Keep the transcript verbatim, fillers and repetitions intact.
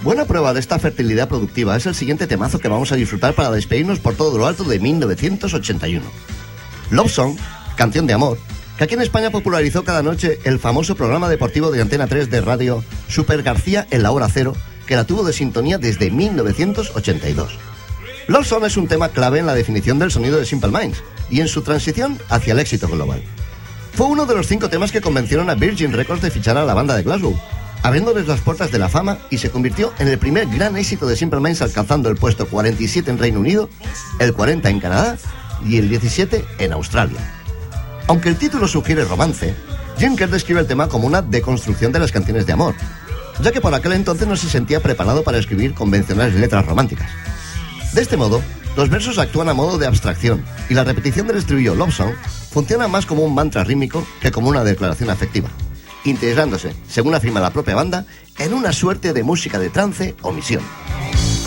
Buena prueba de esta fertilidad productiva es el siguiente temazo que vamos a disfrutar para despedirnos por todo lo alto de mil novecientos ochenta y uno. Love Song, canción de amor, que aquí en España popularizó cada noche el famoso programa deportivo de Antena tres de radio Super García en la hora cero, que la tuvo de sintonía desde mil novecientos ochenta y dos. Love Song es un tema clave en la definición del sonido de Simple Minds y en su transición hacia el éxito global. Fue uno de los cinco temas que convencieron a Virgin Records de fichar a la banda de Glasgow, abriéndoles las puertas de la fama, y se convirtió en el primer gran éxito de Simple Minds, alcanzando el puesto cuarenta y siete en Reino Unido, el cuarenta en Canadá y el diecisiete en Australia. Aunque el título sugiere romance, Jim Kerr describe el tema como una deconstrucción de las canciones de amor, ya que por aquel entonces no se sentía preparado para escribir convencionales letras románticas. De este modo, los versos actúan a modo de abstracción, y la repetición del estribillo Love Song funciona más como un mantra rítmico que como una declaración afectiva, integrándose, según afirma la propia banda, en una suerte de música de trance o misión.